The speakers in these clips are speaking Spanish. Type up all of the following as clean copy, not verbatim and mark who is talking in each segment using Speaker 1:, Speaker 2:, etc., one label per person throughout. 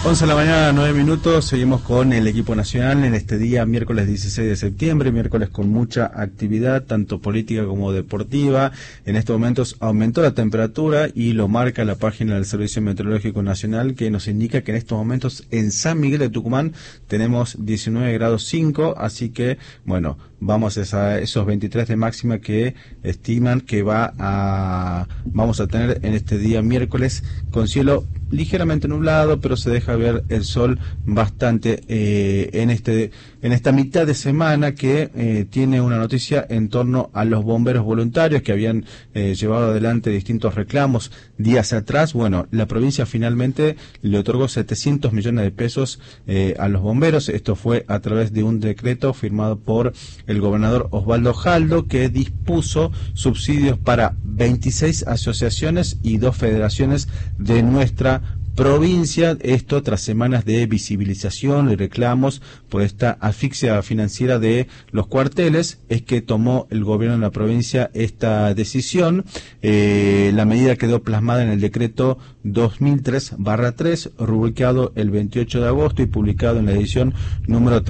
Speaker 1: 11 de la mañana, 9 minutos, seguimos con el equipo nacional en este día, miércoles 16 de septiembre, miércoles con mucha actividad, tanto política como deportiva. En estos momentos aumentó la temperatura y lo marca la página del Servicio Meteorológico Nacional, que nos indica que en estos momentos en San Miguel de Tucumán tenemos 19 grados 5, así que, bueno, vamos a esos 23 de máxima que estiman que vamos a tener en este día miércoles, con cielo ligeramente nublado, pero se deja ver el sol bastante en esta mitad de semana que tiene una noticia en torno a los bomberos voluntarios que habían llevado adelante distintos reclamos días atrás. Bueno, la provincia finalmente le otorgó 700 millones de pesos a los bomberos. Esto fue a través de un decreto firmado por el gobernador Osvaldo Jaldo, que dispuso subsidios para 26 asociaciones y 2 federaciones de nuestra provincia, esto tras semanas de visibilización y reclamos por esta asfixia financiera de los cuarteles. Es que tomó el gobierno de la provincia esta decisión. La medida quedó plasmada en el decreto 2003/3, rubricado el 28 de agosto y publicado en la edición número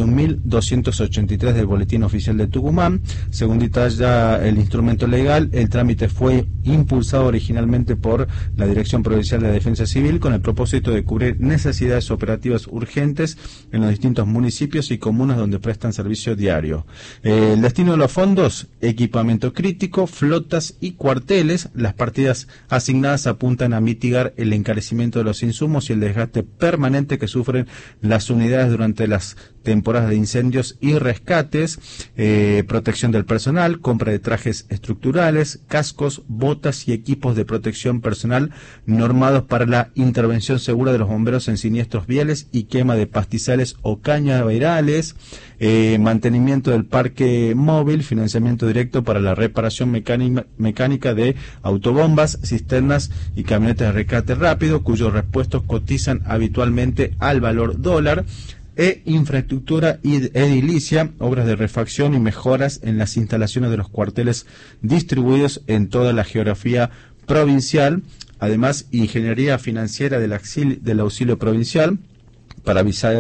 Speaker 1: 31.283 del Boletín Oficial de Tucumán. Según detalla el instrumento legal, el trámite fue impulsado originalmente por la Dirección Provincial de Defensa Civil con el propósito de cubrir necesidades operativas urgentes en los distintos municipios y comunas donde prestan servicio diario. El destino de los fondos: equipamiento crítico, flotas y cuarteles. Las partidas asignadas apuntan a mitigar el encarecimiento de los insumos y el desgaste permanente que sufren las unidades durante las temporadas de incendios y rescates, protección del personal, compra de trajes estructurales, cascos, botas y equipos de protección personal normados para la intervención segura de los bomberos en siniestros viales y quema de pastizales o cañaverales, mantenimiento del parque móvil, financiamiento directo para la reparación mecánica de autobombas, cisternas y camionetas de rescate rápido, cuyos repuestos cotizan habitualmente al valor dólar, infraestructura edilicia, obras de refacción y mejoras en las instalaciones de los cuarteles distribuidos en toda la geografía provincial. Además, ingeniería financiera del auxilio provincial para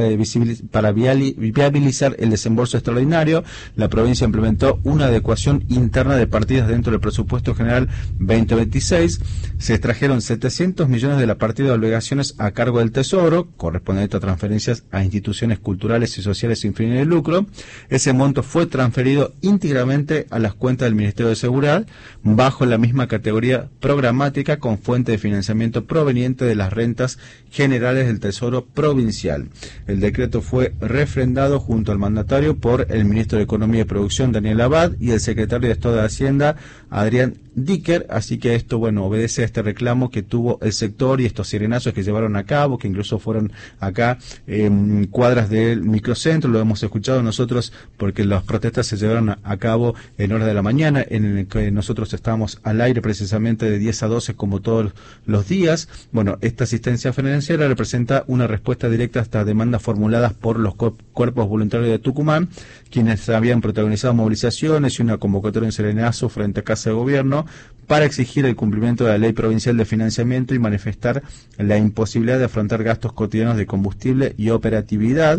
Speaker 1: viabilizar el desembolso extraordinario. La provincia implementó una adecuación interna de partidas dentro del presupuesto general 2026. Se extrajeron 700 millones de la partida de obligaciones a cargo del Tesoro, correspondiente a transferencias a instituciones culturales y sociales sin fines de lucro. Ese monto fue transferido íntegramente a las cuentas del Ministerio de Seguridad, bajo la misma categoría programática, con fuente de financiamiento proveniente de las rentas generales del Tesoro provincial. El decreto fue refrendado junto al mandatario por el ministro de Economía y Producción, Daniel Abad, y el secretario de Estado de Hacienda, Adrián Dicker. Así que esto, bueno, obedece a este reclamo que tuvo el sector y estos sirenazos que llevaron a cabo, que incluso fueron acá cuadras del microcentro. Lo hemos escuchado nosotros porque las protestas se llevaron a cabo en horas de la mañana, en el que nosotros estábamos al aire precisamente de 10 a 12 como todos los días. Bueno, esta asistencia financiera representa una respuesta directa a estas demandas formuladas por los cuerpos voluntarios de Tucumán, quienes habían protagonizado movilizaciones y una convocatoria en serenazo frente a Casa de Gobierno para exigir el cumplimiento de la Ley Provincial de Financiamiento y manifestar la imposibilidad de afrontar gastos cotidianos de combustible y operatividad.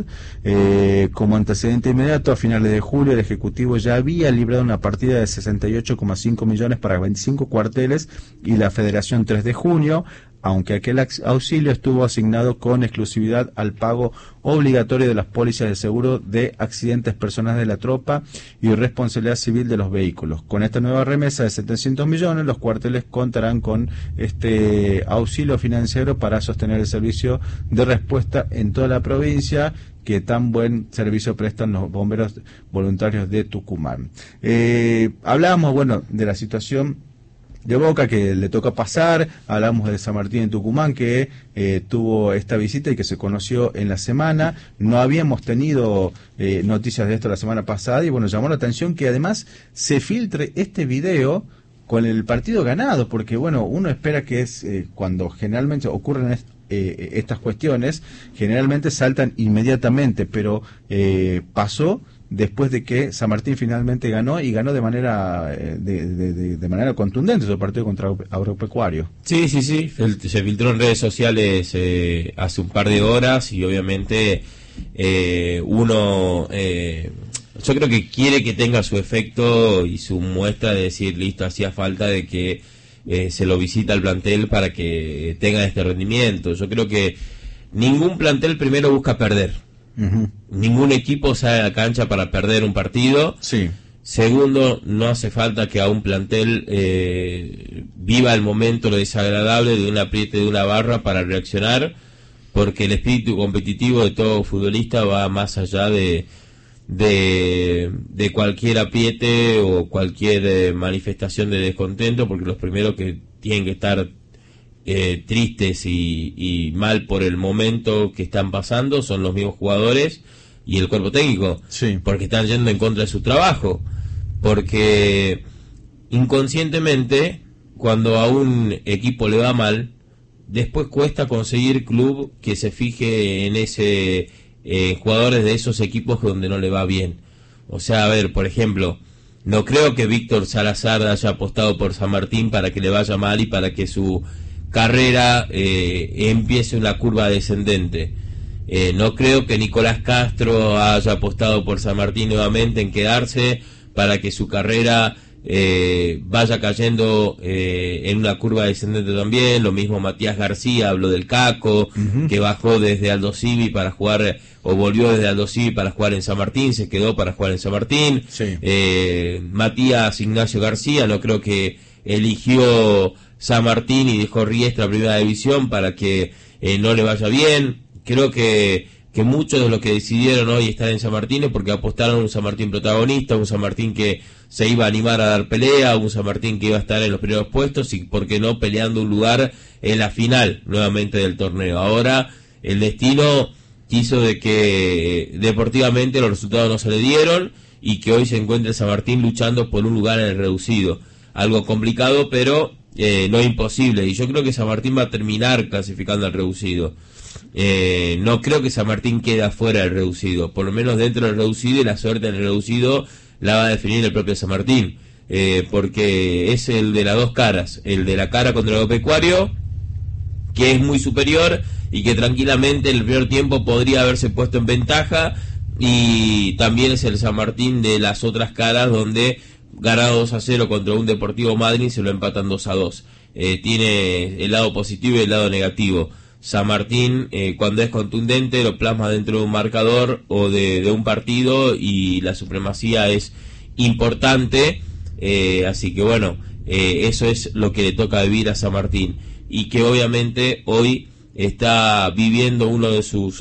Speaker 1: Como antecedente inmediato, a finales de julio, el Ejecutivo ya había librado una partida de 68,5 millones para 25 cuarteles y la Federación 3 de junio, aunque aquel auxilio estuvo asignado con exclusividad al pago obligatorio de las pólizas de seguro de accidentes personales de la tropa y responsabilidad civil de los vehículos. Con esta nueva remesa de 700 millones, los cuarteles contarán con este auxilio financiero para sostener el servicio de respuesta en toda la provincia, que tan buen servicio prestan los bomberos voluntarios de Tucumán. Hablábamos, bueno, de la situación de Boca que le toca pasar. Hablamos de San Martín en Tucumán, que tuvo esta visita y que se conoció en la semana. No habíamos tenido noticias de esto la semana pasada y bueno, llamó la atención que además se filtre este video con el partido ganado, porque bueno, uno espera que es cuando generalmente ocurren estas cuestiones, generalmente saltan inmediatamente, pero pasó después de que San Martín finalmente ganó y ganó de manera de manera contundente su partido contra Agropecuario.
Speaker 2: Sí, se filtró en redes sociales hace un par de horas y obviamente yo creo que quiere que tenga su efecto y su muestra de decir, listo, hacía falta de que se lo visita al plantel para que tenga este rendimiento. Yo creo que ningún plantel primero busca perder.
Speaker 1: Uh-huh.
Speaker 2: Ningún equipo sale a la cancha para perder un partido.
Speaker 1: Sí.
Speaker 2: Segundo, no hace falta que a un plantel viva el momento, lo desagradable de un apriete de una barra para reaccionar, porque el espíritu competitivo de todo futbolista va más allá de cualquier apriete o cualquier manifestación de descontento, porque los primeros que tienen que estar tristes y mal por el momento que están pasando son los mismos jugadores y el cuerpo técnico,
Speaker 1: sí,
Speaker 2: porque están yendo en contra de su trabajo, porque inconscientemente cuando a un equipo le va mal, después cuesta conseguir club que se fije en ese jugadores de esos equipos donde no le va bien. O sea, a ver, por ejemplo, no creo que Víctor Salazar haya apostado por San Martín para que le vaya mal y para que su carrera empiece una curva descendente. No creo que Nicolás Castro haya apostado por San Martín nuevamente en quedarse para que su carrera vaya cayendo en una curva descendente también. Lo mismo Matías García, habló del Caco,
Speaker 1: uh-huh,
Speaker 2: que bajó desde Aldo Civi para jugar, o volvió desde Aldo Civi para jugar en San Martín, se quedó para jugar en San Martín.
Speaker 1: Sí.
Speaker 2: Matías Ignacio García no creo que eligió San Martín y dejó Riestra Primera División para que no le vaya bien. Creo que muchos de los que decidieron hoy estar en San Martín es porque apostaron a un San Martín protagonista, un San Martín que se iba a animar a dar pelea, un San Martín que iba a estar en los primeros puestos y, por qué no, peleando un lugar en la final nuevamente del torneo. Ahora el destino quiso de que deportivamente los resultados no se le dieron y que hoy se encuentre San Martín luchando por un lugar en el reducido. Algo complicado, pero no imposible. Y yo creo que San Martín va a terminar clasificando al reducido. No creo que San Martín quede afuera del reducido, por lo menos dentro del reducido, y la suerte en el reducido la va a definir el propio San Martín, porque es el de las dos caras, el de la cara contra el Agropecuario, que es muy superior y que tranquilamente en el primer tiempo podría haberse puesto en ventaja, y también es el San Martín de las otras caras, donde ganado 2-0 contra un Deportivo Madryn se lo empatan 2-2. Tiene el lado positivo y el lado negativo. San Martín, cuando es contundente, lo plasma dentro de un marcador o de un partido, y la supremacía es importante, así que bueno, eso es lo que le toca vivir a San Martín, y que obviamente hoy está viviendo uno de sus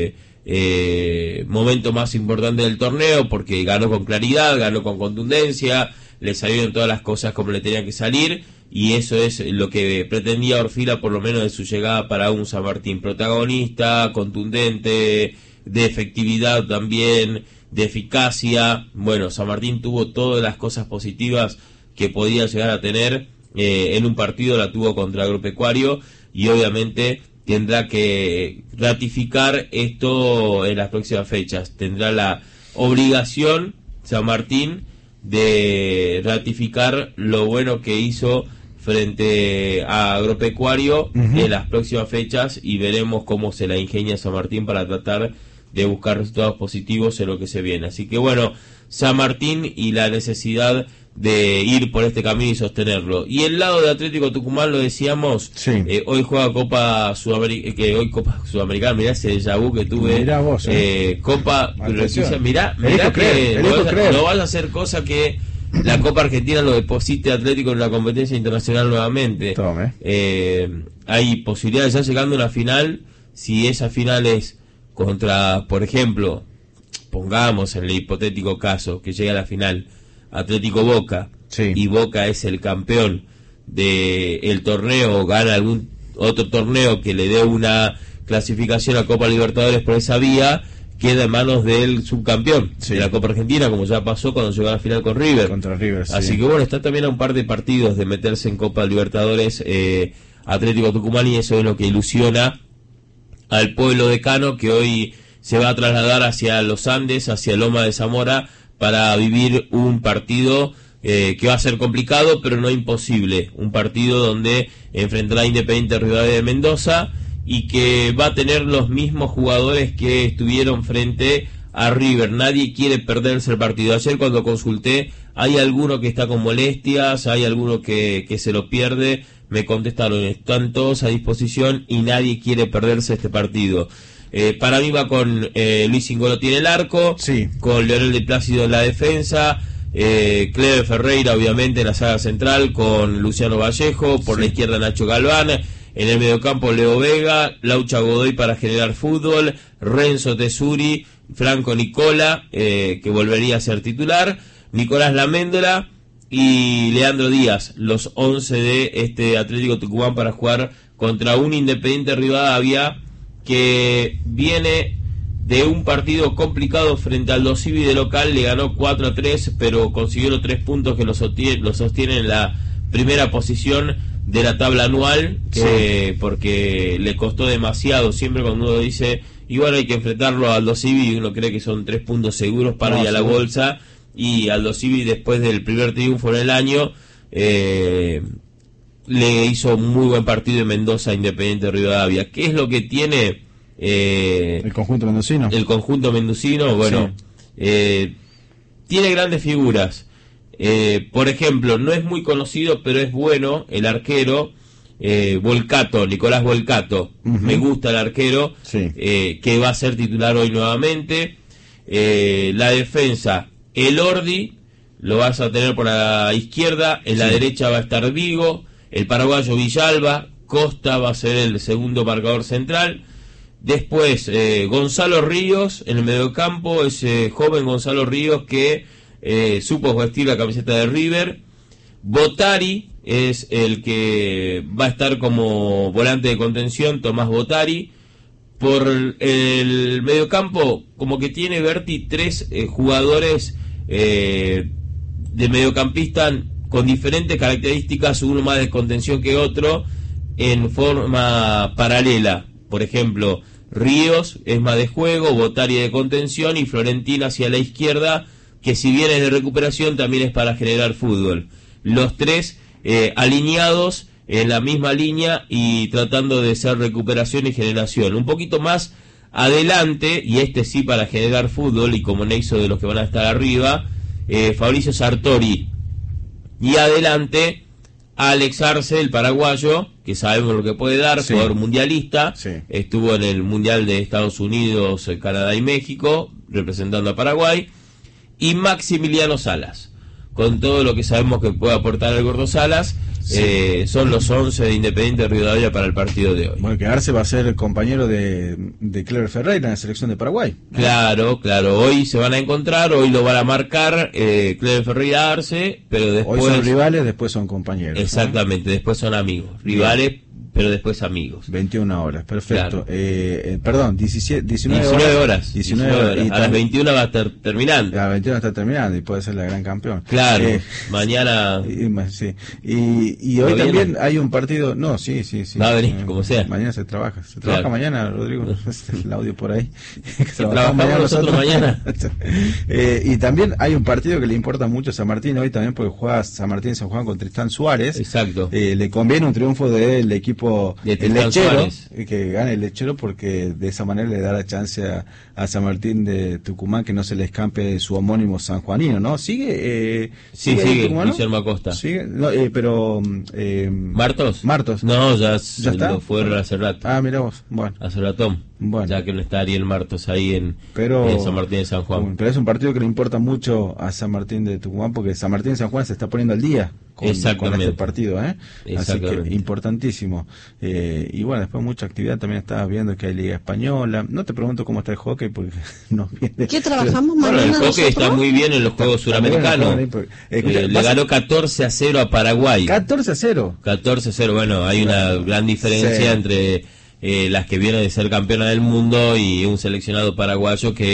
Speaker 2: momentos más importantes del torneo, porque ganó con claridad, ganó con contundencia, le salieron todas las cosas como le tenían que salir, y eso es lo que pretendía Orfila, por lo menos de su llegada, para un San Martín protagonista, contundente, de efectividad también, de eficacia. Bueno, San Martín tuvo todas las cosas positivas que podía llegar a tener en un partido, la tuvo contra Agropecuario, y obviamente tendrá que ratificar esto en las próximas fechas. Tendrá la obligación San Martín de ratificar lo bueno que hizo frente a Agropecuario en las próximas fechas, y veremos cómo se la ingenia San Martín para tratar de buscar resultados positivos en lo que se viene. Así que bueno, San Martín y la necesidad de ir por este camino y sostenerlo. Y el lado de Atlético Tucumán, lo decíamos,
Speaker 1: sí,
Speaker 2: hoy juega Copa Sudamericana, mirá ese déjà vu que tuve.
Speaker 1: Mirá vos,
Speaker 2: Copa, mirá
Speaker 1: que
Speaker 2: no vaya a hacer cosa que la Copa Argentina lo deposite Atlético en la competencia internacional nuevamente.
Speaker 1: Tome.
Speaker 2: Hay posibilidades ya llegando a una final, si esa final es contra, por ejemplo, pongamos en el hipotético caso que llegue a la final Atlético Boca,
Speaker 1: sí,
Speaker 2: y Boca es el campeón del torneo, o gana algún otro torneo que le dé una clasificación a Copa Libertadores por esa vía, queda en manos del subcampeón, sí, de la Copa Argentina, como ya pasó cuando llegó a la final con River.
Speaker 1: Contra River, sí.
Speaker 2: Así que bueno, está también a un par de partidos de meterse en Copa Libertadores Atlético Tucumán, y eso es lo que ilusiona al pueblo decano, que hoy se va a trasladar hacia los Andes, hacia Loma de Zamora, para vivir un partido que va a ser complicado, pero no imposible. Un partido donde enfrentará a Independiente Rivadavia de Mendoza y que va a tener los mismos jugadores que estuvieron frente a River. Nadie quiere perderse el partido. Ayer cuando consulté, hay alguno que está con molestias, hay alguno que se lo pierde. Me contestaron, están todos a disposición y nadie quiere perderse este partido. Para mí va con Luis Ingolotti en el arco,
Speaker 1: sí,
Speaker 2: con Leonel de Plácido en la defensa, Cleber Ferreira obviamente en la saga central, con Luciano Vallejo, por la izquierda Nacho Galván, en el mediocampo Leo Vega, Laucha Godoy para generar fútbol, Renzo Tesuri, Franco Nicola, que volvería a ser titular, Nicolás Laméndola y Leandro Díaz, los 11 de este Atlético Tucumán para jugar contra un Independiente Rivadavia que viene de un partido complicado frente al Aldo Civi de local. Le ganó 4-3, pero consiguió los 3 puntos que lo sostienen en la primera posición de la tabla anual, porque le costó demasiado. Siempre cuando uno dice, igual hay que enfrentarlo a Aldo Civi, uno cree que son 3 puntos seguros para ir a la bolsa, y Aldo Civi, después del primer triunfo en el año, le hizo un muy buen partido en Mendoza Independiente Rivadavia. ¿Qué es lo que tiene
Speaker 1: el conjunto mendocino?
Speaker 2: El conjunto mendocino, bueno, tiene grandes figuras. Por ejemplo, no es muy conocido, pero es bueno el arquero Volcato, Nicolás Volcato. Me gusta el arquero, que va a ser titular hoy nuevamente. La defensa, Elordi, lo vas a tener por la izquierda, en la derecha va a estar Vigo, el paraguayo Villalba, Costa va a ser el segundo marcador central. Después Gonzalo Ríos en el mediocampo, ese joven Gonzalo Ríos que supo vestir la camiseta de River. Botari es el que va a estar como volante de contención, Tomás Botari. Por el mediocampo, como que tiene Berti 3 jugadores de mediocampista con diferentes características, uno más de contención que otro, en forma paralela. Por ejemplo, Ríos es más de juego, Botari de contención y Florentina hacia la izquierda, que si bien es de recuperación también es para generar fútbol. Los 3 alineados en la misma línea y tratando de ser recuperación y generación. Un poquito más adelante, y este sí para generar fútbol y como nexo de los que van a estar arriba, Fabricio Sartori. Y adelante Alex Arce, el paraguayo, que sabemos lo que puede dar, jugador mundialista, estuvo en el Mundial de Estados Unidos, Canadá y México, representando a Paraguay, y Maximiliano Salas, con todo lo que sabemos que puede aportar el Gordo Salas. Son los 11 de Independiente Rivadavia para el partido de hoy.
Speaker 1: Bueno, que Arce va a ser el compañero de Cleber Ferreira en la selección de Paraguay.
Speaker 2: Claro, hoy se van a encontrar, hoy lo van a marcar Cleber Ferreira Arce, pero después...
Speaker 1: Hoy son rivales, después son compañeros.
Speaker 2: Exactamente, después son amigos. Rivales, pero después amigos.
Speaker 1: 21 horas, perfecto.
Speaker 2: Claro.
Speaker 1: Perdón, 19 horas.
Speaker 2: 19 horas. A las 21 va a estar terminando.
Speaker 1: A las 21 está terminando y puede ser la gran campeón.
Speaker 2: Claro, mañana...
Speaker 1: Y hoy también hay un partido... No, sí.
Speaker 2: Va a venir, como sea.
Speaker 1: Mañana se trabaja. Se trabaja mañana, Rodrigo. El audio por ahí.
Speaker 2: Trabajamos nosotros mañana.
Speaker 1: Y también hay un partido que le importa mucho a San Martín hoy también, porque juega San Martín San Juan con Tristán Suárez.
Speaker 2: Exacto.
Speaker 1: Le conviene un triunfo del equipo
Speaker 2: de
Speaker 1: el Lechero,
Speaker 2: Suárez.
Speaker 1: Que gane el Lechero, porque de esa manera le da la chance a San Martín de Tucumán que no se le escape su homónimo sanjuanino, ¿no? ¿Sigue?
Speaker 2: Sigue Guillermo Acosta.
Speaker 1: ¿Sigue? No, pero...
Speaker 2: ¿Martos?
Speaker 1: No,
Speaker 2: ya
Speaker 1: está.
Speaker 2: Lo fue hace rato.
Speaker 1: Ah, mira vos. Bueno.
Speaker 2: Hace ratón.
Speaker 1: Bueno.
Speaker 2: Ya que no está Ariel Martos ahí en San Martín de San Juan.
Speaker 1: Pero es un partido que le importa mucho a San Martín de Tucumán, porque San Martín de San Juan se está poniendo al día con este partido, así que importantísimo. Y bueno, después mucha actividad, también estabas viendo que hay Liga Española. No te pregunto cómo está el hockey, porque no viene.
Speaker 3: ¿Qué trabajamos mañana?
Speaker 2: Bueno, el hockey está muy bien en los Juegos Suramericanos. Le ganó 14-0 a Paraguay.
Speaker 1: 14-0.
Speaker 2: 14-0, bueno, hay una gran diferencia entre las que vienen de ser campeona del mundo y un seleccionado paraguayo que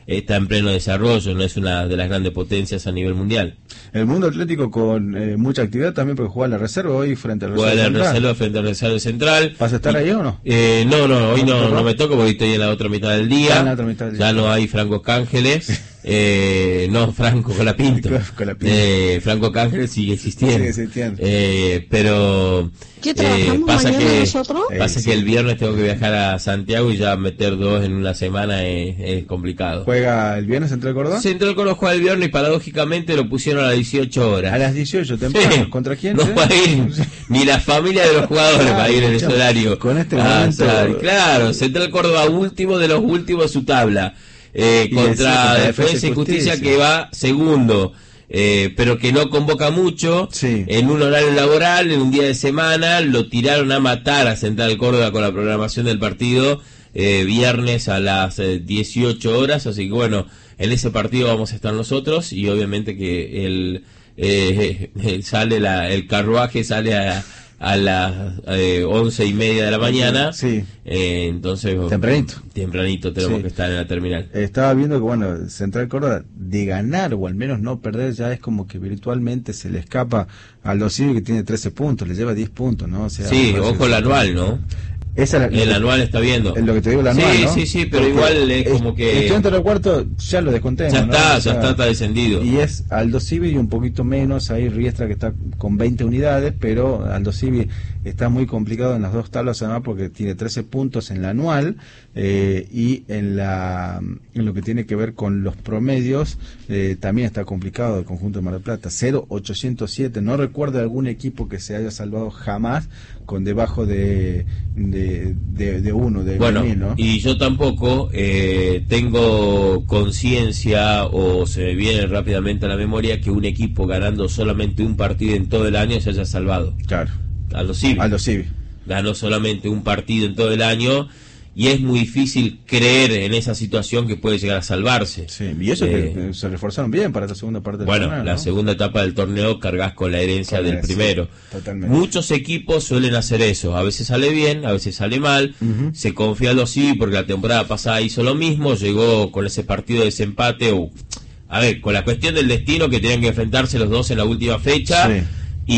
Speaker 2: está en pleno desarrollo, no es una de las grandes potencias a nivel mundial.
Speaker 1: El mundo atlético con mucha actividad también, porque juega la reserva hoy frente al Rosario
Speaker 2: Juega la
Speaker 1: Central.
Speaker 2: reserva frente al Rosario Central.
Speaker 1: ¿Vas a estar ahí o no?
Speaker 2: No, hoy no me toca porque estoy en la otra mitad del día.
Speaker 1: En la otra mitad del día.
Speaker 2: Ya no hay Franco Cángeles. No, Franco Colapinto. Franco Cángeles sigue existiendo. Pero
Speaker 3: ¿qué trabajamos
Speaker 2: pasa
Speaker 3: mañana nosotros?
Speaker 2: Pasa que el viernes tengo que viajar a Santiago y ya meter 2 en una semana es complicado.
Speaker 1: ¿Juega el viernes Central Córdoba?
Speaker 2: Central Córdoba juega el viernes y paradójicamente lo pusieron a las 18 horas.
Speaker 1: A las 18 temprano.
Speaker 2: Sí.
Speaker 1: ¿Contra quién?
Speaker 2: No va a ir ni la familia de los jugadores va a ir en ese horario.
Speaker 1: Con este momento.
Speaker 2: Claro, Central Córdoba último de los últimos de su tabla. Contra Defensa y Justicia que va segundo. Pero que no convoca mucho,
Speaker 1: sí.
Speaker 2: En un horario laboral, en un día de semana, lo tiraron a matar a Central Córdoba con la programación del partido, viernes a las 18 horas, así que bueno, en ese partido vamos a estar nosotros y obviamente que el carruaje sale a las 11:30 de la mañana,
Speaker 1: sí.
Speaker 2: Entonces tempranito tenemos que estar en la terminal.
Speaker 1: Estaba viendo que bueno, Central Córdoba de ganar o al menos no perder ya es como que virtualmente se le escapa al Aldo Civi, que tiene 13 puntos, le lleva 10 puntos, ¿no? O sea,
Speaker 2: sí, ojo el anual, ¿no? El anual está viendo.
Speaker 1: Es lo que te digo, el anual, ¿no?
Speaker 2: Sí, pero igual es como que...
Speaker 1: Estoy entre los cuartos, ya lo descontemos,
Speaker 2: ya
Speaker 1: está,
Speaker 2: ¿no? Está descendido.
Speaker 1: Y es Aldo Civi y un poquito menos, ahí Riestra que está con 20 unidades, pero Aldo Civi está muy complicado en las dos tablas además porque tiene 13 puntos en la anual y en lo que tiene que ver con los promedios también está complicado el conjunto de Mar del Plata. 0.807, no recuerdo algún equipo que se haya salvado jamás con debajo de uno, de
Speaker 2: bueno,
Speaker 1: 1000, ¿no?
Speaker 2: Y yo tampoco tengo conciencia o se me viene rápidamente a la memoria que un equipo ganando solamente un partido en todo el año se haya salvado.
Speaker 1: Claro.
Speaker 2: Aldo Civi ganó solamente un partido en todo el año y es muy difícil creer en esa situación que puede llegar a salvarse.
Speaker 1: Sí, y eso que se reforzaron bien para esta segunda parte del torneo.
Speaker 2: Bueno, la
Speaker 1: ¿no?
Speaker 2: segunda etapa del torneo cargas con la herencia del primero.
Speaker 1: Totalmente.
Speaker 2: Muchos equipos suelen hacer eso, a veces sale bien, a veces sale mal, se confía Aldo Civi porque la temporada pasada hizo lo mismo, llegó con ese partido de desempate, a ver, con la cuestión del destino que tenían que enfrentarse los dos en la última fecha.
Speaker 1: Sí.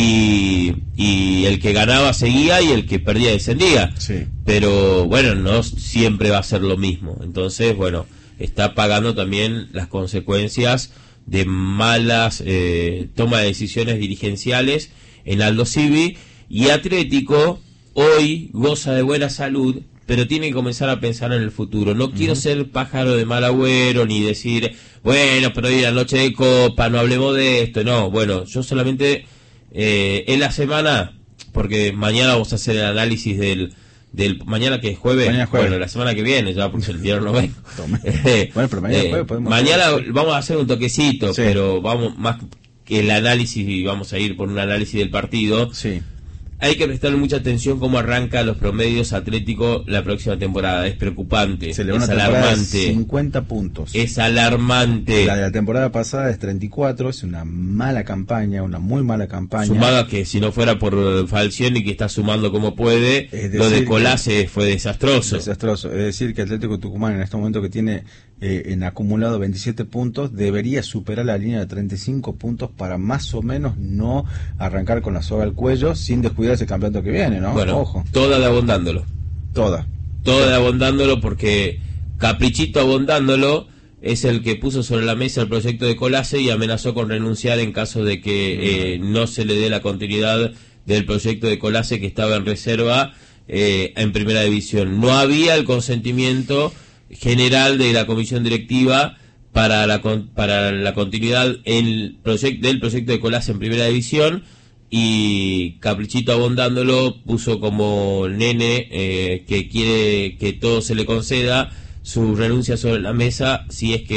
Speaker 2: Y el que ganaba seguía y el que perdía descendía.
Speaker 1: Sí.
Speaker 2: Pero bueno, no siempre va a ser lo mismo. Entonces, bueno, está pagando también las consecuencias de malas toma de decisiones dirigenciales en Aldo Civi. Y Atlético hoy goza de buena salud, pero tiene que comenzar a pensar en el futuro. No quiero ser pájaro de mal agüero ni decir, bueno, pero hoy la noche de copa, no hablemos de esto. No, bueno, yo solamente... en la semana, porque mañana vamos a hacer el análisis del mañana que es jueves, bueno, la semana que viene ya porque el viernes no vengo.
Speaker 1: Bueno, pero mañana jueves podemos
Speaker 2: mañana vamos a hacer un toquecito, sí. Pero vamos más que el análisis y vamos a ir por un análisis del partido.
Speaker 1: Sí.
Speaker 2: Hay que prestarle mucha atención cómo arranca los promedios Atlético la próxima temporada. Es preocupante,
Speaker 1: se le
Speaker 2: es alarmante.
Speaker 1: 50 puntos.
Speaker 2: Es alarmante.
Speaker 1: La de la temporada pasada es 34, es una mala campaña, una muy mala campaña.
Speaker 2: Sumada que si no fuera por Falcioni que está sumando como puede, lo de Colase fue desastroso.
Speaker 1: Desastroso. Es decir que Atlético Tucumán en este momento que tiene en acumulado 27 puntos, debería superar la línea de 35 puntos para más o menos no arrancar con la soga al cuello sin descuidar ese campeonato que viene, ¿no?
Speaker 2: Bueno,
Speaker 1: ojo.
Speaker 2: Toda de abondándolo.
Speaker 1: Toda
Speaker 2: de abondándolo porque Caprichito abondándolo es el que puso sobre la mesa el proyecto de Colase y amenazó con renunciar en caso de que no se le dé la continuidad del proyecto de Colase que estaba en reserva en primera división. No había el consentimiento general de la comisión directiva para la continuidad del proyecto de Colase en primera división y Caprichito abondándolo puso como nene que quiere que todo se le conceda su renuncia sobre la mesa si es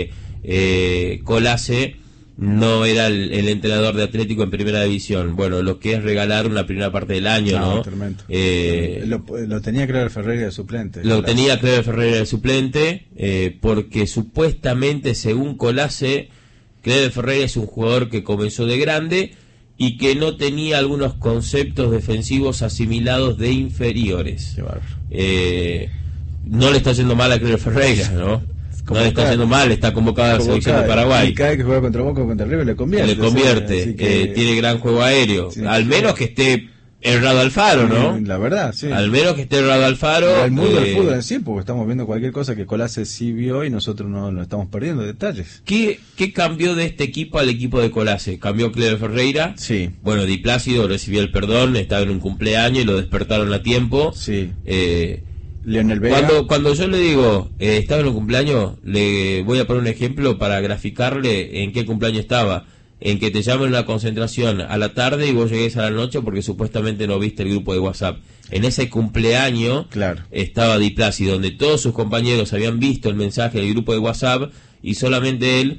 Speaker 2: que Colase no era el entrenador de Atlético en primera división. Bueno, lo que es regalar una primera parte del año, ¿no?
Speaker 1: Tremendo. Lo tenía Cleber Ferreira de suplente.
Speaker 2: Tenía Cleber Ferreira de suplente, porque supuestamente, según Colase, Cleber Ferreira es un jugador que comenzó de grande y que no tenía algunos conceptos defensivos asimilados de inferiores.
Speaker 1: Qué bárbaro.
Speaker 2: No le está yendo mal a Cleber Ferreira, ¿no? no le está yendo mal, está convocado a la selección de Paraguay.
Speaker 1: Y cada vez que juega contra Boca o contra River le convierte.
Speaker 2: O sea, tiene gran juego aéreo. Sí, al menos que esté errado Alfaro, ¿no?
Speaker 1: La verdad, sí.
Speaker 2: Al menos que esté errado Alfaro.
Speaker 1: El mundo del fútbol en sí, porque estamos viendo cualquier cosa que Colase sí vio y nosotros no lo estamos perdiendo, detalles.
Speaker 2: ¿Qué cambió de este equipo al equipo de Colase? Cambió Cleber Ferreira.
Speaker 1: Sí.
Speaker 2: Bueno, Di Plácido recibió el perdón, estaba en un cumpleaños y lo despertaron a tiempo.
Speaker 1: Sí. Leonel Vega.
Speaker 2: Cuando yo le digo, estaba en un cumpleaños, le voy a poner un ejemplo para graficarle en qué cumpleaños estaba. En que te llamen a una concentración a la tarde y vos llegues a la noche porque supuestamente no viste el grupo de WhatsApp. En ese cumpleaños estaba Di Plácido, donde todos sus compañeros habían visto el mensaje del grupo de WhatsApp y solamente él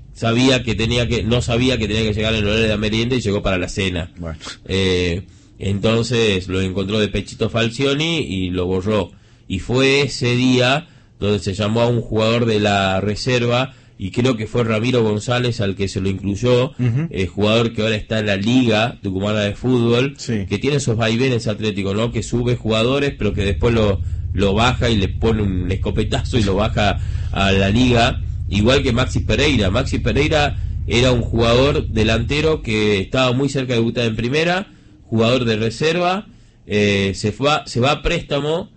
Speaker 2: no sabía que tenía que llegar en el horario de la merienda y llegó para la cena.
Speaker 1: Bueno.
Speaker 2: Entonces lo encontró de pechito Falcioni y lo borró. Y fue ese día donde se llamó a un jugador de la reserva, y creo que fue Ramiro González al que se lo incluyó, jugador que ahora está en la Liga Tucumana de Fútbol, que tiene esos vaivenes atléticos, ¿no? Que sube jugadores, pero que después lo baja y le pone un escopetazo y lo baja a la Liga, igual que Maxi Pereira. Maxi Pereira era un jugador delantero que estaba muy cerca de debutar en primera, jugador de reserva, se va a préstamo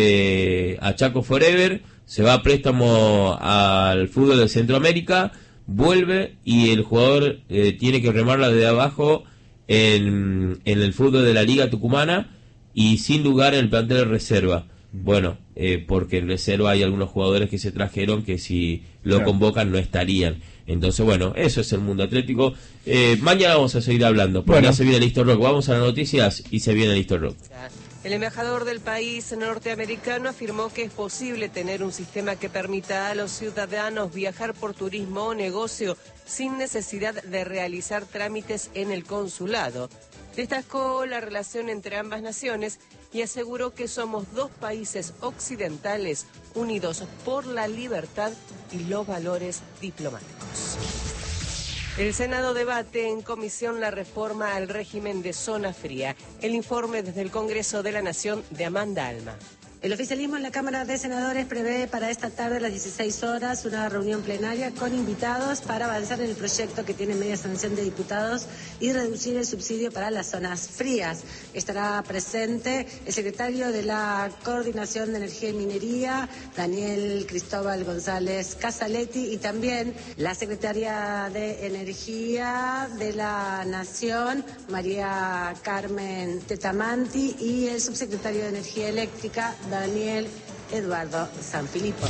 Speaker 2: a Chaco Forever, se va a préstamo al fútbol de Centroamérica, vuelve y el jugador tiene que remarla desde abajo en el fútbol de la Liga Tucumana y sin lugar en el plantel de reserva. Bueno, porque en reserva hay algunos jugadores que se trajeron que si lo convocan no estarían. Entonces, bueno, eso es el mundo atlético. Mañana vamos a seguir hablando, porque ya se viene el Listo Rock. Vamos a las noticias y se viene el Listo Rock.
Speaker 3: El embajador del país norteamericano afirmó que es posible tener un sistema que permita a los ciudadanos viajar por turismo o negocio sin necesidad de realizar trámites en el consulado. Destacó la relación entre ambas naciones y aseguró que somos dos países occidentales unidos por la libertad y los valores diplomáticos. El Senado debate en comisión la reforma al régimen de zona fría. El informe desde el Congreso de la Nación de Amanda Alma.
Speaker 4: El oficialismo en la Cámara de Senadores prevé para esta tarde a las 16 horas una reunión plenaria con invitados para avanzar en el proyecto que tiene media sanción de diputados y reducir el subsidio para las zonas frías. Estará presente el secretario de la Coordinación de Energía y Minería, Daniel Cristóbal González Casaletti, y también la secretaria de Energía de la Nación, María Carmen Tetamanti, y el subsecretario de Energía Eléctrica, Daniel Eduardo Sanfilippo.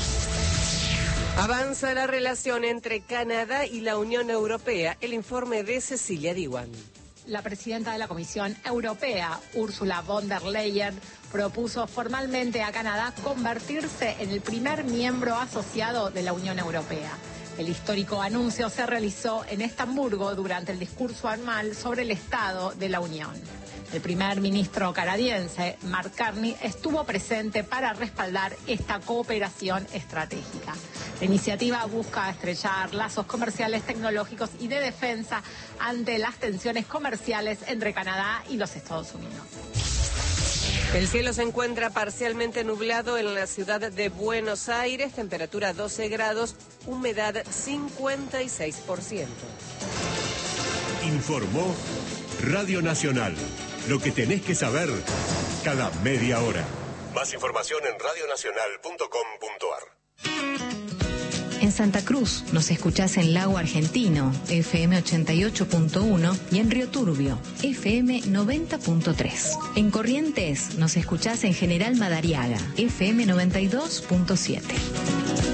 Speaker 3: Avanza la relación entre Canadá y la Unión Europea. El informe de Cecilia Diwan.
Speaker 5: La presidenta de la Comisión Europea, Ursula von der Leyen, propuso formalmente a Canadá convertirse en el primer miembro asociado de la Unión Europea. El histórico anuncio se realizó en Estamburgo durante el discurso anual sobre el Estado de la Unión. El primer ministro canadiense, Mark Carney, estuvo presente para respaldar esta cooperación estratégica. La iniciativa busca estrechar lazos comerciales, tecnológicos y de defensa ante las tensiones comerciales entre Canadá y los Estados Unidos.
Speaker 3: El cielo se encuentra parcialmente nublado en la ciudad de Buenos Aires, temperatura 12 grados, humedad 56%.
Speaker 6: Informó Radio Nacional. Lo que tenés que saber cada media hora. Más información en radionacional.com.ar.
Speaker 7: En Santa Cruz nos escuchás en Lago Argentino, FM 88.1, y en Río Turbio, FM 90.3. En Corrientes nos escuchás en General Madariaga, FM 92.7.